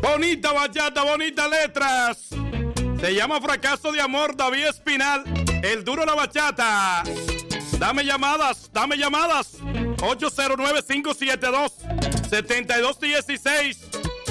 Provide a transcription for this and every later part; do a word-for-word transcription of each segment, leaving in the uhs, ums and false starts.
Bonita bachata, bonitas letras. Se llama Fracaso de Amor, David Espinal, el duro de la bachata. Dame llamadas, dame llamadas. ocho cero nueve, cinco siete dos, siete dos uno seis.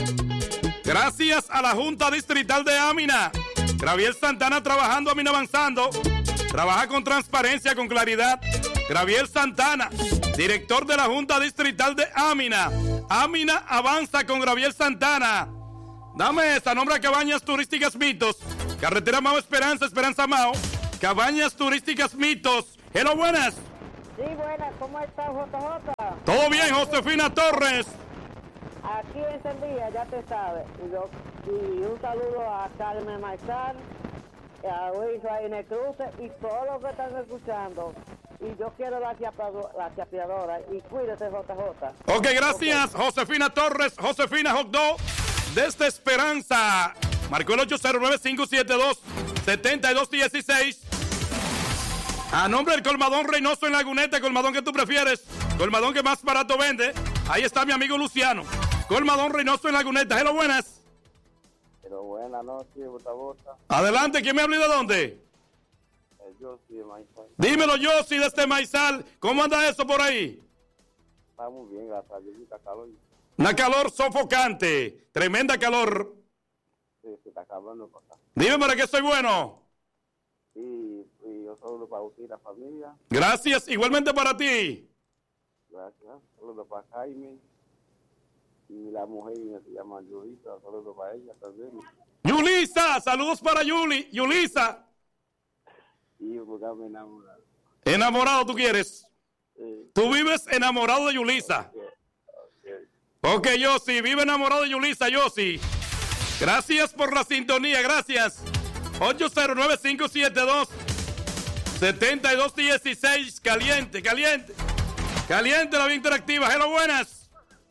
Gracias a la Junta Distrital de Amina. Graviel Santana trabajando, Amina avanzando. Trabaja con transparencia, con claridad. Graviel Santana, director de la Junta Distrital de Amina. Amina avanza con Graviel Santana. Dame esa, nombre a Cabañas Turísticas Mitos. Carretera Mao Esperanza, Esperanza Mao. Cabañas Turísticas Mitos. Hello, buenas. Sí, buenas, ¿cómo estás, J J? Todo bien, Josefina Torres. Aquí es el día, ya te sabes. Y, yo, y un saludo a Carmen Maizal, a Luis Rainer Cruz y todos los que están escuchando. Y yo quiero la, chapeadora, la chapeadora. Y cuídate, J J. Ok, gracias, okay. Josefina Torres, Josefina Hot Dog, desde Esperanza. Marcó el ocho cero nueve, cinco siete dos, siete dos uno seis. A nombre del Colmadón Reynoso en Laguneta, colmadón que tú prefieres, colmadón que más barato vende. Ahí está mi amigo Luciano. Colmadón Reynoso en Laguneta. Hello, buenas. Hello, buenas noches, bota bota. Adelante, ¿quién me habla y de dónde? El Yossi de Maizal. Dímelo, Yossi, de este Maizal. ¿Cómo anda eso por ahí? Está muy bien, gracias a Dios, está calor. Una calor sofocante, tremenda calor. Sí, se está acabando por acá. Dime para qué soy bueno. Y, y yo saludo para usted y la familia. Gracias, igualmente para ti. Gracias. Saludo para Jaime. Y la mujer se llama Yulisa. Saludo para ella también. Yulisa, saludos para Yuli. Yulisa. Y porque me enamorado. ¿Enamorado tú quieres? Sí. Tú vives enamorado de Yulisa. Okay. Ok, Yossi, vive enamorado de Yulisa, Yossi. Gracias por la sintonía, gracias. ocho cero nueve, cinco siete dos, siete dos uno seis. Caliente, caliente. Caliente la vía interactiva. Hello, buenas.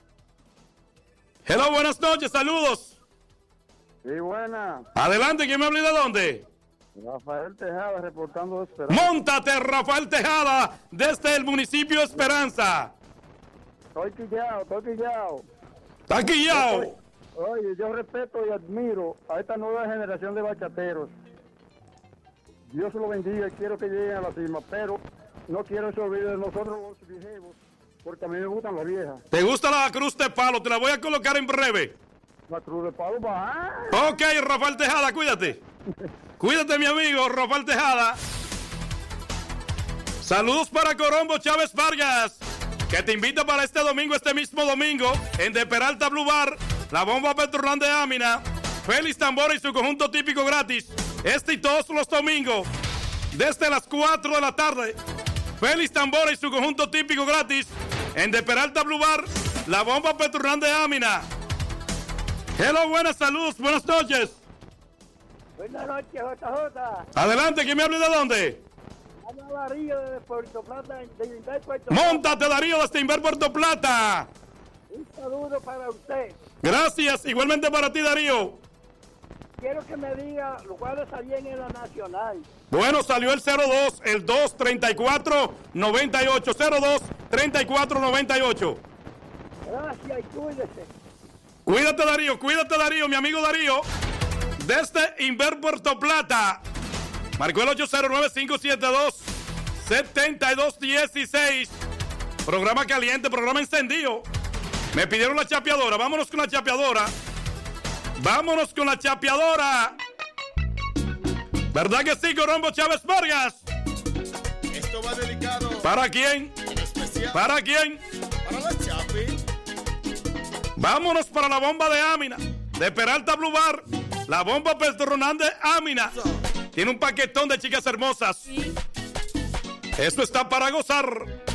Hello, buenas noches, saludos. Sí, buena. Adelante, ¿quién me habla y de dónde? Rafael Tejada reportando Esperanza. Móntate, Rafael Tejada, desde el municipio de Esperanza. Estoy quillado, estoy quillado. Está quillado. Oye, yo respeto y admiro a esta nueva generación de bachateros. Dios lo bendiga y quiero que lleguen a la cima, pero no quiero que se olvide de nosotros los viejos, porque a mí me gustan las viejas. ¿Te gusta la cruz de palo? Te la voy a colocar en breve. La cruz de palo va. Ok, Rafael Tejada, cuídate. Cuídate, mi amigo, Rafael Tejada. Saludos para Corombo Chávez Vargas, que te invita para este domingo, este mismo domingo, en De Peralta Blue Bar, la bomba Petrolán de Amina, Félix Tambora y su conjunto típico gratis. Este y todos los domingos, desde las cuatro de la tarde. Félix Tambora y su conjunto típico gratis, en De Peralta Blue Bar, la bomba Petrolán de Amina. Hello, buenas saludos, buenas noches. Buenas noches, J J. Adelante, ¿quién me habla y de dónde? Habla Darío de Puerto Plata, de Inver Puerto Móntate, Darío, desde Inver Puerto Plata. Un saludo para usted. Gracias, igualmente para ti, Darío. Quiero que me diga los cuales salían en la Nacional. Bueno, salió el cero dos, el dos treinta y cuatro noventa y ocho, cero dos treinta y cuatro noventa y ocho. Gracias y cuídese. Cuídate, Darío, cuídate, Darío, mi amigo Darío, desde Inver Puerto Plata. Marcó el ocho cero nueve, cinco siete dos, siete dos uno seis. Programa caliente, programa encendido. Me pidieron la chapeadora, vámonos con la chapeadora. Vámonos con la chapeadora. ¿Verdad que sí, Corombo Chávez Vargas? Esto va delicado. ¿Para quién? Especial. ¿Para quién? Para la Chapi. Vámonos para la bomba de Amina, de Peralta Blue Bar, la bomba Petronán de Amina. Tiene un paquetón de chicas hermosas. Esto está para gozar.